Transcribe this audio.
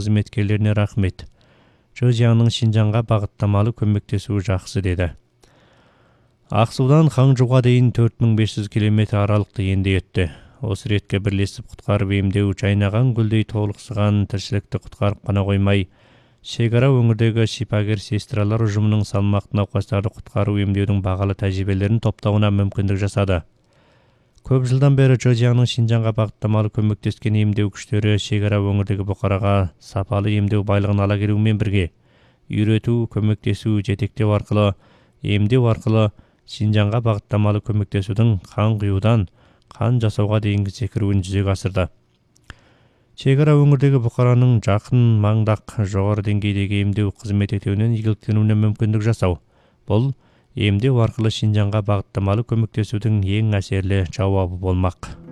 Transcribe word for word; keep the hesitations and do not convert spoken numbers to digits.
қызметкерлеріне рахмет. Чжоужянның Шинжаңға бағыттамалы көмектесуі жақсы деді. Ақсудан Хаңжуға дейін төрт мың бес жүз километр аралықты енді өтті. Осы ретке бірлесіп құтқарып емдеу жайнаған гүлдей толықсыған тіршілікті құтқарып қана қоймай, шекара өңірдегі шипагер сестралар ұжымының салмақты науқастарды құтқару емдеудің бағалы тәжірибелерін топтауына мүмкіндік жасады. Көп жылдан бері Чжоужянның Шинжаңға бағыттамалы көмектескен емдеу күштері шекара өңірдегі бұқараға сапалы емдеу байлығын ала келумен бірге, үйрету, көмектесу, жетектеу арқылы, емдеу арқылы Шинжаңға бағыттамалы көмектесудің қан құюдан қан жасауға дейінгі секіруін жүзеге асырды. Шекара өңірдегі бұқараның жақын маңдақ жоғары деңгейдегі емдеу қызмет етуінен игіліктенуіне мүмкіндік жасау. Бұл емдеу арқылы Шинжаңға бағыттамалы көмектесудің ең әсерлі жауабы болмақ.